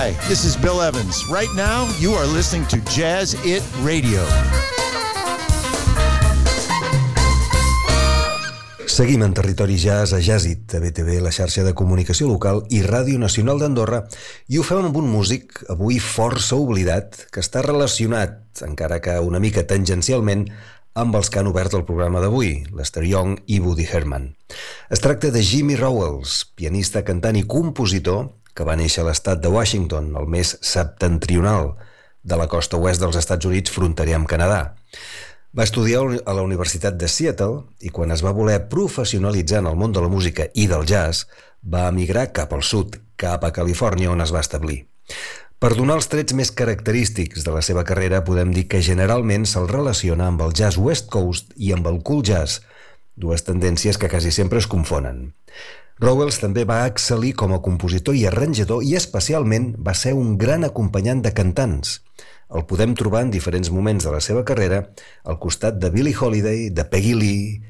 Hi, this is Bill Evans. Right now, you are listening to Jazz It Radio. Seguim en territori jazz a Jazz It, a BTV, la xarxa de comunicació local i Ràdio Nacional d'Andorra, i ho fem amb un músic avui força oblidat que està relacionat, encara que una mica tangencialment, amb els que han obert el programa d'avui, Lester Young i Woody Herman. Es tracta de Jimmy Rowells, pianista, cantant i compositor que va néixer a l'estat de Washington, el més septentrional de la costa oest dels Estats Units, fronterer amb Canadà. Va estudiar a la Universitat de Seattle i quan es va voler professionalitzar en el món de la música i del jazz, va emigrar cap al sud, cap a Califòrnia, on es va establir. Per donar els trets més característics de la seva carrera, podem dir que generalment se'l relaciona amb el jazz West Coast i amb el cool jazz, dues tendències que quasi sempre es confonen. Rowells també va excel·lir com a compositor i arranjador i especialment va ser un gran acompanyant de cantants. El podem trobar en diferents moments de la seva carrera al costat de Billie Holiday, de Peggy Lee,